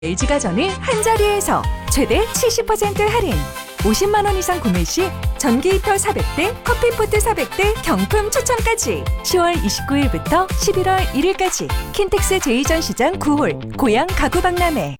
LG가전을 한자리에서 최대 70% 할인. 50만 원 이상 구매 시 전기 히터 400대, 커피포트 400대 경품 추첨까지. 10월 29일부터 11월 1일까지 킨텍스 제2전시장 9홀 고양 가구박람회.